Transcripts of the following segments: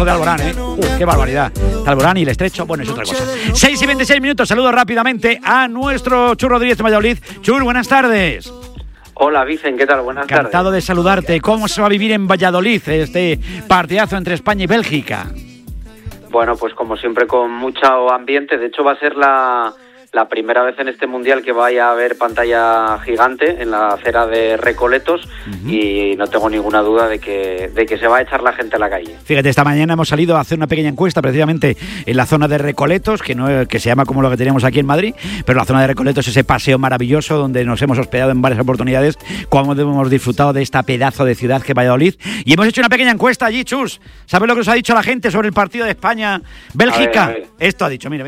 pedazo de Alborán, ¿eh? ¡Qué barbaridad! Alborán y el Estrecho, bueno, es otra cosa. 6:26, saludo rápidamente a nuestro Chur Rodríguez de Valladolid. Chur, buenas tardes. Hola, Vicen, ¿qué tal? Buenas tardes. Encantado de saludarte. ¿Cómo se va a vivir en Valladolid este partidazo entre España y Bélgica? Bueno, pues como siempre con mucho ambiente. De hecho va a ser la primera vez en este Mundial que vaya a haber pantalla gigante en la acera de Recoletos, y no tengo ninguna duda de que se va a echar la gente a la calle. Fíjate, esta mañana hemos salido a hacer una pequeña encuesta precisamente en la zona de Recoletos, que se llama como lo que tenemos aquí en Madrid, pero la zona de Recoletos es ese paseo maravilloso donde nos hemos hospedado en varias oportunidades, como hemos disfrutado de esta pedazo de ciudad que es Valladolid, y hemos hecho una pequeña encuesta allí, Chus. ¿Sabes lo que os ha dicho la gente sobre el partido de España-Bélgica? A ver. Esto ha dicho, mira.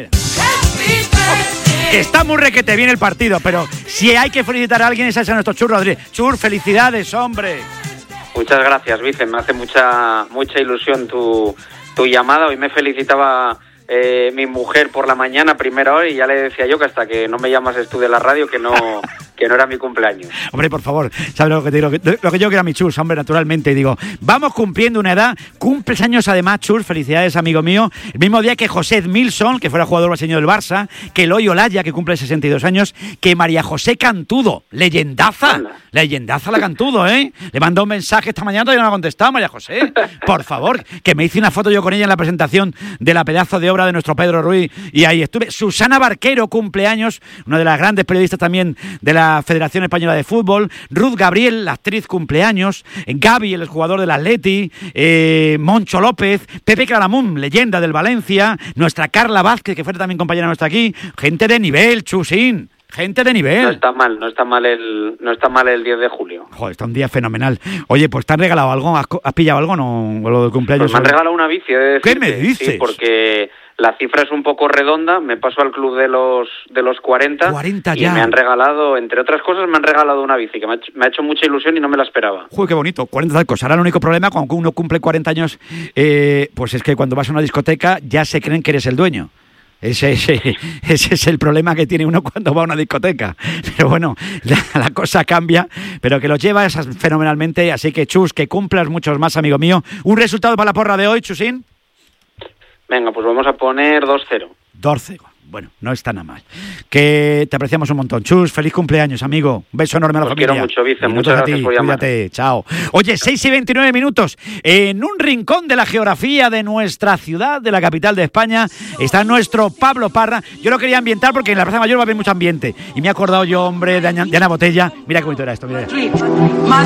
Que está muy requete bien el partido, pero si hay que felicitar a alguien es a nuestro Chur Rodríguez. Chur, felicidades, hombre. Muchas gracias, Vicen. Me hace mucha ilusión tu llamada. Hoy me felicitaba mi mujer por la mañana, primera hora, y ya le decía yo que hasta que no me llamases tú de la radio que no era mi cumpleaños. Hombre, por favor, ¿sabes lo que te digo? Lo que yo quiero a mi Chus, hombre, naturalmente. Y digo, vamos cumpliendo una edad, cumples años además, Chus, felicidades, amigo mío. El mismo día que José Milson, que fuera jugador brasileño del Barça, que Eloy Olaya, que cumple 62 años, que María José Cantudo, leyendaza la Cantudo, ¿eh? Le mandó un mensaje esta mañana, todavía no me ha contestado, María José. Por favor, que me hice una foto yo con ella en la presentación de la pedazo de obra de nuestro Pedro Ruiz, y ahí estuve. Susana Barquero, cumpleaños, una de las grandes periodistas también de la Federación Española de Fútbol. Ruth Gabriel, la actriz, cumpleaños. Gaby, el jugador del Atleti. Moncho López. Pepe Claramunt, leyenda del Valencia. Nuestra Carla Vázquez, que fue también compañera nuestra aquí. Gente de nivel, Chusín. Gente de nivel. No está mal el 10 de julio. Joder, está un día fenomenal. Oye, pues ¿te han regalado algo? ¿Has pillado algo? ¿No? Lo del cumpleaños. Pues me han regalado una bici. ¿Qué me dices? Sí, porque la cifra es un poco redonda. Me paso al club de los 40. 40 y ya. Me han regalado, entre otras cosas, una bici que me ha hecho mucha ilusión y no me la esperaba. Joder, qué bonito. 40 tacos. Ahora el único problema cuando uno cumple 40 años, pues es que cuando vas a una discoteca ya se creen que eres el dueño. Ese es el problema que tiene uno cuando va a una discoteca. Pero bueno, la cosa cambia, pero que lo llevas fenomenalmente. Así que, Chus, que cumplas muchos más, amigo mío. ¿Un resultado para la porra de hoy, Chusín? Venga, pues vamos a poner 2-0. 2-0. Bueno, no está nada mal. Que te apreciamos un montón. Chus, feliz cumpleaños, amigo. Un beso enorme a la familia. Quiero mucho, Vicen. Muchas gracias por llamar. Cuídate, chao. Oye, 6:29. En un rincón de la geografía de nuestra ciudad, de la capital de España, está nuestro Pablo Parra. Yo lo quería ambientar porque en la Plaza Mayor va a haber mucho ambiente. Y me he acordado yo, hombre, de Ana Botella. Mira qué bonito era esto, mira.